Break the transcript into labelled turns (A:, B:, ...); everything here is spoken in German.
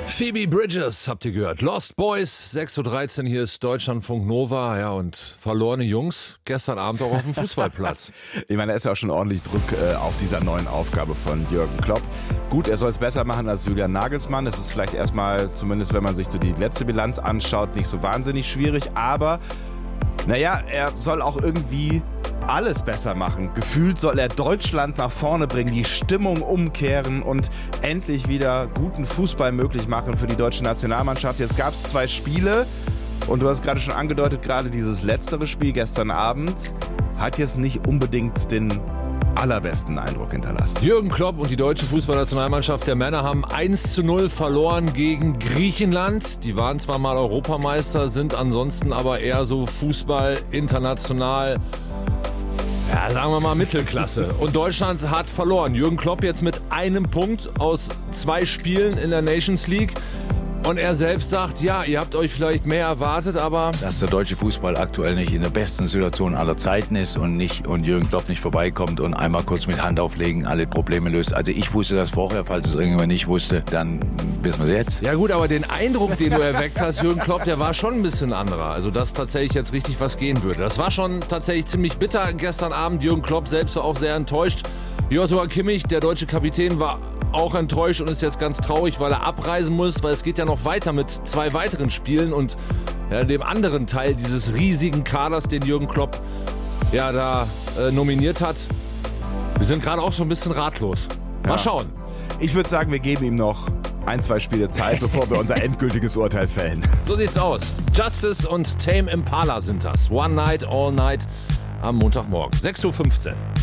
A: Phoebe Bridgers habt ihr gehört. Lost Boys, 6.13 Uhr, hier ist Deutschlandfunk Nova. Ja, und verlorene Jungs, gestern Abend auch auf dem Fußballplatz.
B: Ich meine, da ist ja auch schon ordentlich Druck auf dieser neuen Aufgabe von Jürgen Klopp. Gut, er soll es besser machen als Julian Nagelsmann. Das ist vielleicht erstmal, zumindest wenn man sich so die letzte Bilanz anschaut, nicht so wahnsinnig schwierig. Aber, naja, er soll auch irgendwie alles besser machen. Gefühlt soll er Deutschland nach vorne bringen, die Stimmung umkehren und endlich wieder guten Fußball möglich machen für die deutsche Nationalmannschaft. Jetzt gab es 2 Spiele und du hast gerade schon angedeutet, gerade dieses letztere Spiel gestern Abend hat jetzt nicht unbedingt den allerbesten Eindruck hinterlassen.
A: Jürgen Klopp und die deutsche Fußballnationalmannschaft der Männer haben 1:0 verloren gegen Griechenland. Die waren zwar mal Europameister, sind ansonsten aber eher so Fußball international, ja, sagen wir mal Mittelklasse. Und Deutschland hat verloren. Jürgen Klopp jetzt mit 1 Punkt aus 2 Spielen in der Nations League. Und er selbst sagt, ja, ihr habt euch vielleicht mehr erwartet, aber...
C: Dass der deutsche Fußball aktuell nicht in der besten Situation aller Zeiten ist und Jürgen Klopp nicht vorbeikommt und einmal kurz mit Hand auflegen alle Probleme löst. Also ich wusste das vorher, falls es irgendjemand nicht wusste, dann wissen wir es jetzt.
A: Ja gut, aber den Eindruck, den du erweckt hast, Jürgen Klopp, der war schon ein bisschen anderer. Also dass tatsächlich jetzt richtig was gehen würde. Das war schon tatsächlich ziemlich bitter gestern Abend. Jürgen Klopp selbst war auch sehr enttäuscht. Joshua Kimmich, der deutsche Kapitän, war auch enttäuscht und ist jetzt ganz traurig, weil er abreisen muss, weil es geht ja noch weiter mit 2 weiteren Spielen und dem anderen Teil dieses riesigen Kaders, den Jürgen Klopp ja da nominiert hat. Wir sind gerade auch so ein bisschen ratlos. Mal schauen.
B: Ich würde sagen, wir geben ihm noch 1, 2 Spiele Zeit, bevor wir unser endgültiges Urteil fällen.
A: So sieht's aus. Justice und Tame Impala sind das. One Night, All Night am Montagmorgen. 6:15 Uhr.